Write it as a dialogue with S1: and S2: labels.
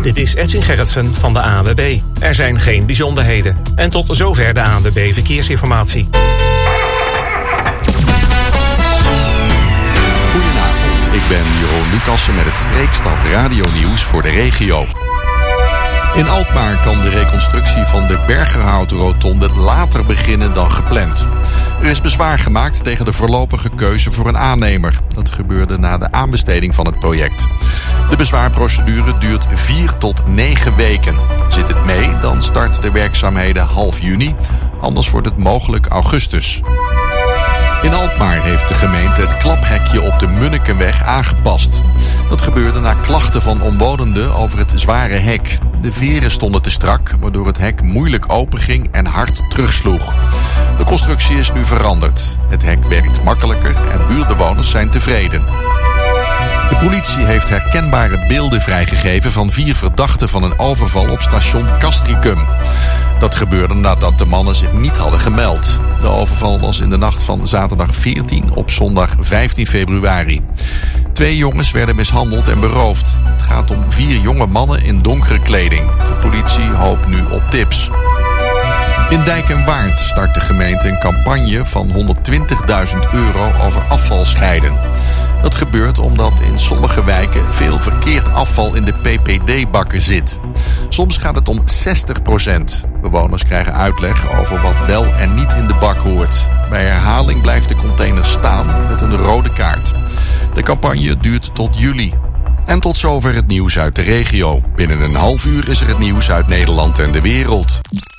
S1: Dit is Edwin Gerritsen van de ANWB. Er zijn geen bijzonderheden. En tot zover de ANWB Verkeersinformatie.
S2: Goedenavond, ik ben Jeroen Lucassen met het Streekstad Radio-nieuws voor de regio. In Alkmaar kan de reconstructie van de Bergerhout-rotonde later beginnen dan gepland. Er is bezwaar gemaakt tegen de voorlopige keuze voor een aannemer. Dat gebeurde na de aanbesteding van het project. De bezwaarprocedure duurt 4 tot 9 weken. Zit het mee, dan starten de werkzaamheden half juni. Anders wordt het mogelijk augustus. In Alkmaar heeft de gemeente het klaphekje op de Munnikenweg aangepast. Dat gebeurde na klachten van omwonenden over het zware hek. De veren stonden te strak, waardoor het hek moeilijk openging en hard terugsloeg. De constructie is nu veranderd. Het hek werkt makkelijker en buurtbewoners zijn tevreden. De politie heeft herkenbare beelden vrijgegeven van 4 verdachten van een overval op station Castricum. Dat gebeurde nadat de mannen zich niet hadden gemeld. De overval was in de nacht van zaterdag 14 op zondag 15 februari. 2 jongens werden mishandeld en beroofd. Het gaat om 4 jonge mannen in donkere kleding. De politie hoopt nu op tips. In Dijk en Waard start de gemeente een campagne van €120.000 over afval scheiden. Dat gebeurt omdat in sommige wijken veel verkeerd afval in de PPD-bakken zit. Soms gaat het om 60%. Bewoners krijgen uitleg over wat wel en niet in de bak hoort. Bij herhaling blijft de container staan met een rode kaart. De campagne duurt tot juli. En tot zover het nieuws uit de regio. Binnen een half uur is er het nieuws uit Nederland en de wereld.